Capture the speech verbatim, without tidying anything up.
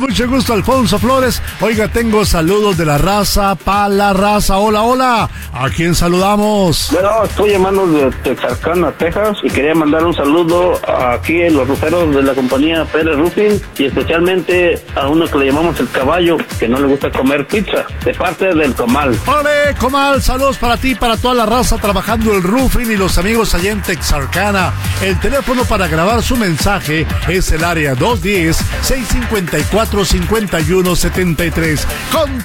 Mucho gusto, Alfonso Flores. Oiga, tengo saludos de la raza, pa' la raza. Hola, hola. ¿A quién saludamos? Bueno, estoy llamando de Texarkana, Texas, y quería mandar un saludo aquí en los ruferos de la compañía Pérez Roofing, y especialmente a uno que le llamamos el caballo, que no le gusta comer pizza, de parte del Comal. ¡Ole, Comal! Saludos para ti, para toda la raza trabajando el roofing y los amigos allá en Texarkana. El teléfono para grabar su mensaje es el área dos uno cero, seis cinco cuatro, cinco uno siete tres. Con